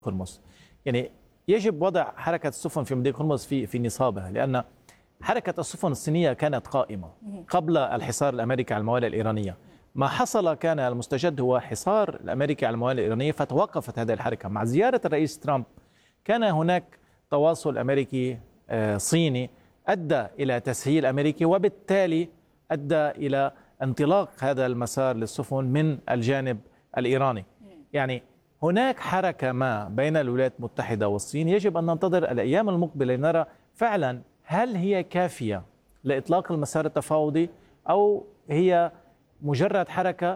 هرمز. يعني يجب وضع حركة السفن في مضيق هرمز في نصابها، لأن حركة السفن الصينية كانت قائمة قبل الحصار الأمريكي على الموانئ الإيرانية. ما حصل كان المستجد هو حصار الأمريكي على الموانئ الإيرانية، فتوقفت هذه الحركة. مع زيارة الرئيس ترامب كان هناك تواصل أمريكي صيني أدى إلى تسهيل أمريكي، وبالتالي أدى إلى انطلاق هذا المسار للسفن من الجانب الإيراني. يعني هناك حركة ما بين الولايات المتحدة والصين، يجب أن ننتظر الأيام المقبلة لنرى فعلا هل هي كافية لإطلاق المسار التفاوضي، أو هي مجرد حركة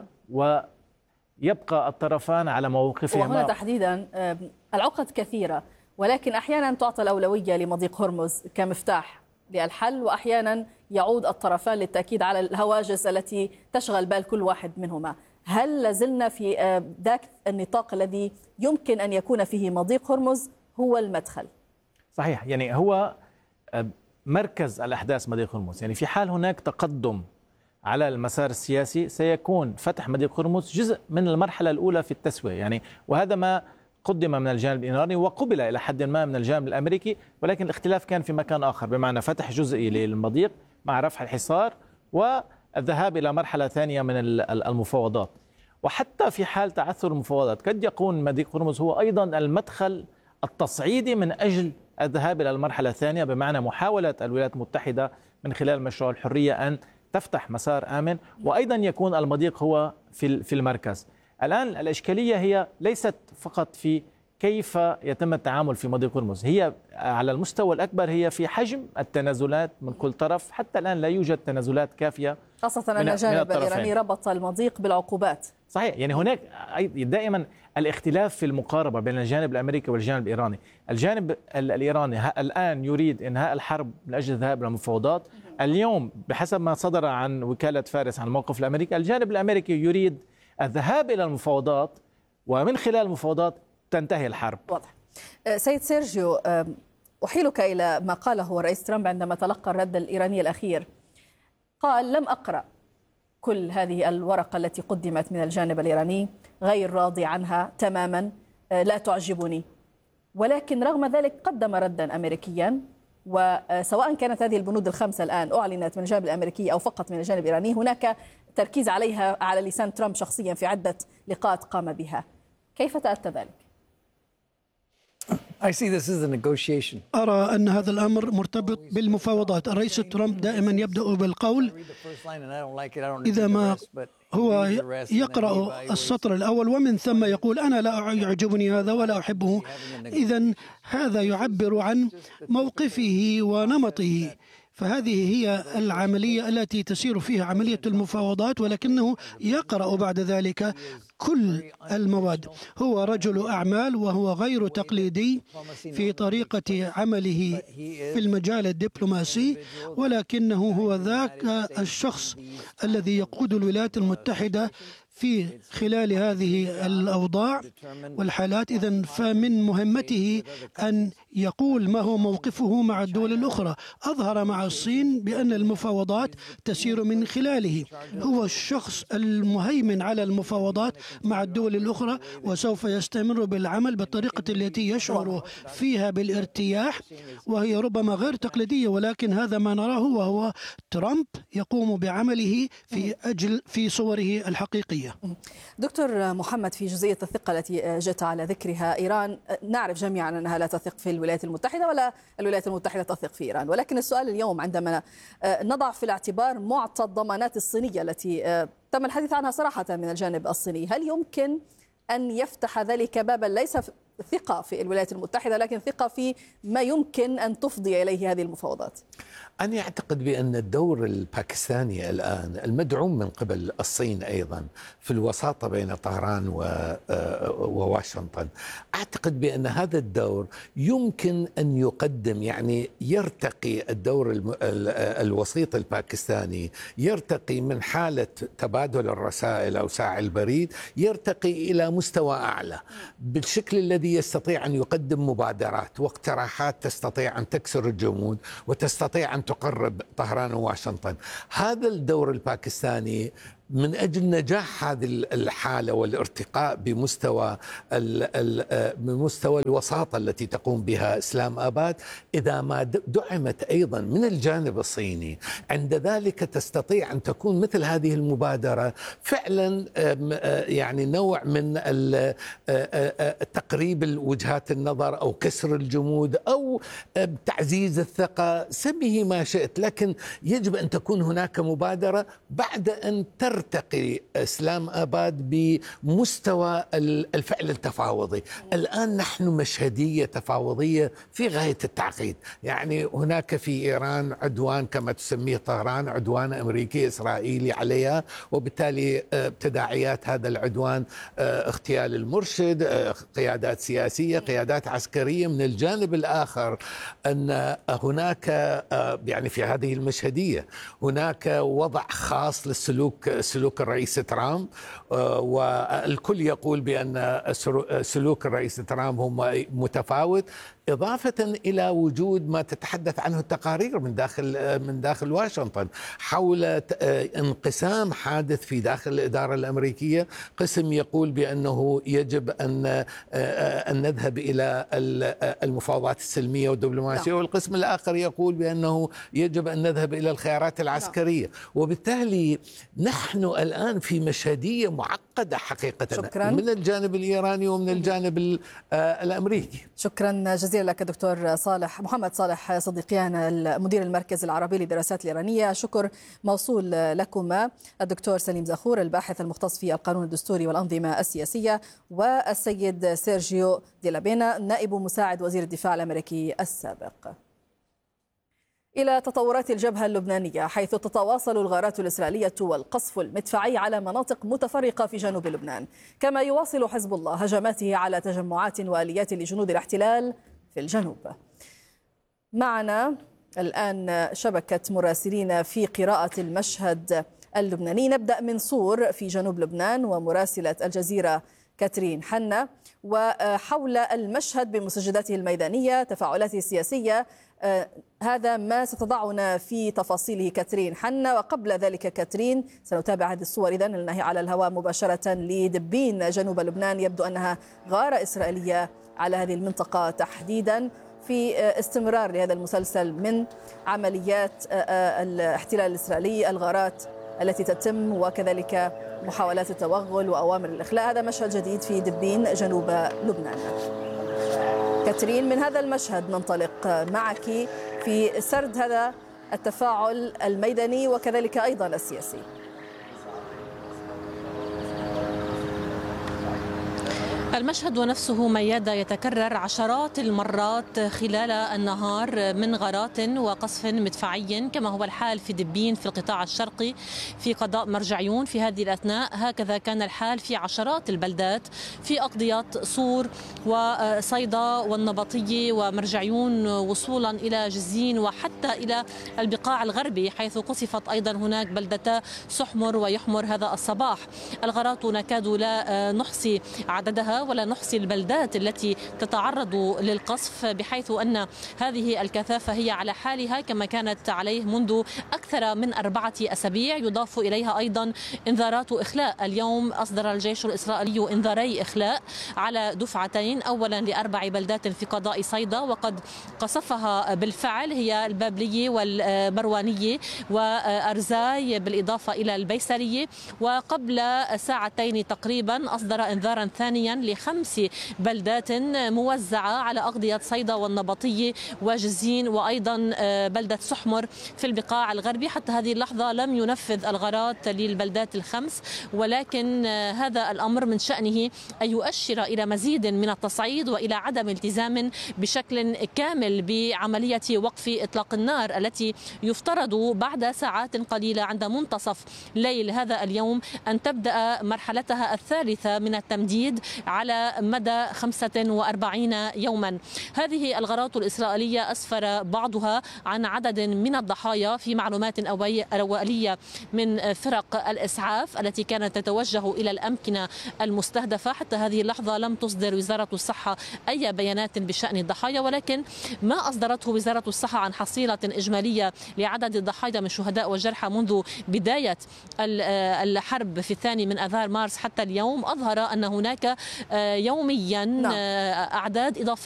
ويبقى الطرفان على موقفهما. وهنا تحديدا العقد كثيرة، ولكن أحيانا تعطى الأولوية لمضيق هرمز كمفتاح للحل، وأحيانا يعود الطرفان للتأكيد على الهواجس التي تشغل بال كل واحد منهما. هل لازلنا في ذاك النطاق الذي يمكن أن يكون فيه مضيق هرمز هو المدخل؟ صحيح، يعني هو مركز الأحداث مضيق هرمز. يعني في حال هناك تقدم على المسار السياسي سيكون فتح مضيق هرمز جزء من المرحلة الأولى في التسوية، يعني وهذا ما قدم من الجانب الإيراني وقبل إلى حد ما من الجانب الأمريكي، ولكن الاختلاف كان في مكان آخر، بمعنى فتح جزئي للمضيق مع رفع الحصار والذهاب إلى مرحلة ثانية من المفاوضات. وحتى في حال تعثر المفاوضات قد يكون مضيق هرمز هو أيضا المدخل التصعيدي من أجل الذهاب إلى المرحلة الثانية، بمعنى محاولة الولايات المتحدة من خلال مشروع الحرية أن تفتح مسار آمن، وأيضا يكون المضيق هو في المركز. الآن الإشكالية هي ليست فقط في كيف يتم التعامل في مضيق هرمز، هي على المستوى الأكبر هي في حجم التنازلات من كل طرف. حتى الآن لا يوجد تنازلات كافية، خاصة أن الجانب الإيراني ربط المضيق بالعقوبات. صحيح، يعني هناك دائما الاختلاف في المقاربة بين الجانب الأمريكي والجانب الإيراني. الجانب الإيراني الآن يريد إنهاء الحرب من أجل الذهاب إلى المفاوضات. اليوم بحسب ما صدر عن وكالة فارس عن الموقف الأمريكي، الجانب الأمريكي يريد الذهاب إلى المفاوضات، ومن خلال المفاوضات تنتهي الحرب. واضح. سيد سيرجيو، أحيلك إلى ما قاله الرئيس ترامب عندما تلقى الرد الإيراني الأخير. قال: لم أقرأ كل هذه الورقة التي قدمت من الجانب الإيراني، غير راضي عنها تماما، لا تعجبني، ولكن رغم ذلك قدم ردا أمريكيا. وسواء كانت هذه البنود الخمسة الآن أعلنت من الجانب الأمريكي أو فقط من الجانب الإيراني، هناك تركيز عليها على لسان ترامب شخصيا في عدة لقاءات قام بها. كيف تأتى ذلك؟ أرى أن هذا الأمر مرتبط بالمفاوضات. الرئيس ترامب دائما يبدأ بالقول، إذا ما هو يقرأ السطر الأول ومن ثم يقول أنا لا يعجبني هذا ولا أحبه، إذن هذا يعبر عن موقفه ونمطه. فهذه هي العملية التي تسير فيها عملية المفاوضات، ولكنه يقرأ بعد ذلك كل المواد. هو رجل أعمال وهو غير تقليدي في طريقة عمله في المجال الدبلوماسي، ولكنه هو ذاك الشخص الذي يقود الولايات المتحدة في خلال هذه الأوضاع والحالات. إذن فمن مهمته أن يقول ما هو موقفه مع الدول الأخرى. أظهر مع الصين بأن المفاوضات تسير من خلاله. هو الشخص المهيمن على المفاوضات مع الدول الأخرى، وسوف يستمر بالعمل بالطريقة التي يشعر فيها بالارتياح، وهي ربما غير تقليدية، ولكن هذا ما نراه، وهو ترامب يقوم بعمله في صوره الحقيقية. دكتور محمد، في جزئية الثقة التي جئت على ذكرها، إيران نعرف جميعا أنها لا تثق في الولايات المتحدة ولا الولايات المتحدة تثق في إيران، ولكن السؤال اليوم عندما نضع في الاعتبار معطى الضمانات الصينية التي تم الحديث عنها صراحة من الجانب الصيني، هل يمكن أن يفتح ذلك بابا ليس ثقة في الولايات المتحدة لكن ثقة في ما يمكن أن تفضي إليه هذه المفاوضات؟ أنا أعتقد بأن الدور الباكستاني الآن المدعوم من قبل الصين أيضا في الوساطة بين طهران وواشنطن، أعتقد بأن هذا الدور يمكن أن يقدم، يعني يرتقي الدور الوسيط الباكستاني، يرتقي من حالة تبادل الرسائل أو ساعي البريد، يرتقي إلى مستوى أعلى بالشكل الذي يستطيع أن يقدم مبادرات واقتراحات تستطيع أن تكسر الجمود وتستطيع أن تقرب طهران وواشنطن. هذا الدور الباكستاني من أجل نجاح هذه الحالة والارتقاء بمستوى الوساطة التي تقوم بها إسلام آباد، إذا ما دعمت أيضا من الجانب الصيني، عند ذلك تستطيع أن تكون مثل هذه المبادرة فعلا يعني نوع من تقريب وجهات النظر أو كسر الجمود أو تعزيز الثقة، سميه ما شئت، لكن يجب أن تكون هناك مبادرة بعد أن ترتقي إسلام آباد بمستوى الفعل التفاوضي. الآن نحن مشهدية تفاوضية في غاية التعقيد، يعني هناك في إيران عدوان كما تسميه طهران، عدوان أمريكي إسرائيلي عليها، وبالتالي تداعيات هذا العدوان اغتيال المرشد، قيادات سياسية، قيادات عسكرية. من الجانب الآخر أن هناك يعني في هذه المشهدية هناك وضع خاص سلوك الرئيس ترامب، والكل يقول بأن سلوك الرئيس ترامب هو متفاوت، إضافة إلى وجود ما تتحدث عنه التقارير من داخل واشنطن حول انقسام حادث في داخل الإدارة الأمريكية. قسم يقول بأنه يجب أن نذهب إلى المفاوضات السلمية والدبلوماسية، والقسم الآخر يقول بأنه يجب أن نذهب إلى الخيارات العسكرية. وبالتالي نحن الآن في مشهدية معقدة حقيقة، شكراً. من الجانب الإيراني ومن الجانب الأمريكي. شكرا جزيلا لك دكتور محمد صالح صديقيان، المدير المركز العربي للدراسات الإيرانية. شكر موصول لكما الدكتور سليم زاخور الباحث المختص في القانون الدستوري والأنظمة السياسية، والسيد سيرجيو دي لابينا نائب مساعد وزير الدفاع الأمريكي السابق. إلى تطورات الجبهة اللبنانية، حيث تتواصل الغارات الإسرائيلية والقصف المدفعي على مناطق متفرقة في جنوب لبنان، كما يواصل حزب الله هجماته على تجمعات وآليات لجنود الاحتلال في الجنوب. معنا الآن شبكة مراسلين في قراءة المشهد اللبناني. نبدأ من صور في جنوب لبنان ومراسلة الجزيرة كاترين حنا، وحول المشهد بمستجداته الميدانية تفاعلاته السياسية. هذا ما ستضعنا في تفاصيله كاترين حنا. وقبل ذلك كاترين سنتابع هذه الصور إذن لأنها على الهواء مباشرة لدبين جنوب لبنان. يبدو أنها غارة إسرائيلية على هذه المنطقة تحديدا، في استمرار لهذا المسلسل من عمليات الاحتلال الإسرائيلي، الغارات التي تتم وكذلك محاولات التوغل وأوامر الإخلاء. هذا مشهد جديد في دبين جنوب لبنان. كاترين، من هذا المشهد ننطلق معك في سرد هذا التفاعل الميداني وكذلك أيضا السياسي. المشهد نفسه ميادة يتكرر عشرات المرات خلال النهار من غارات وقصف مدفعي، كما هو الحال في دبين في القطاع الشرقي في قضاء مرجعيون في هذه الأثناء. هكذا كان الحال في عشرات البلدات في أقضية صور وصيدا والنبطية ومرجعيون، وصولا إلى جزين وحتى إلى البقاع الغربي، حيث قصفت أيضا هناك بلدتا سحمر ويحمر هذا الصباح. الغارات نكاد لا نحصي عددها ولا نحصي البلدات التي تتعرض للقصف، بحيث أن هذه الكثافة هي على حالها كما كانت عليه منذ أكثر من 4 أسابيع. يضاف إليها أيضا إنذارات إخلاء. اليوم أصدر الجيش الإسرائيلي إنذاري إخلاء على دفعتين، أولا ل4 بلدات في قضاء صيدا وقد قصفها بالفعل، هي البابلية والمروانية وأرزاي بالإضافة إلى البيسرية. وقبل ساعتين تقريبا أصدر إنذارا ثانيا ل5 بلدات موزعة على أقضية صيدا والنبطية وجزين وأيضا بلدة سحمر في البقاع الغربي. حتى هذه اللحظة لم ينفذ الغارات للبلدات ال5، ولكن هذا الأمر من شأنه أن يؤشر إلى مزيد من التصعيد وإلى عدم التزام بشكل كامل بعملية وقف إطلاق النار التي يفترض بعد ساعات قليلة عند منتصف ليل هذا اليوم أن تبدأ مرحلتها الثالثة من التمديد على على مدى 45 يوما. هذه الغارات الإسرائيلية أسفر بعضها عن عدد من الضحايا في معلومات أولية من فرق الإسعاف التي كانت تتوجه إلى الأمكنة المستهدفة. حتى هذه اللحظة لم تصدر وزارة الصحة أي بيانات بشأن الضحايا، ولكن ما أصدرته وزارة الصحة عن حصيلة إجمالية لعدد الضحايا من شهداء وجرحى منذ بداية الحرب في 2 من آذار مارس حتى اليوم أظهر أن هناك يوميا أعداد إضافية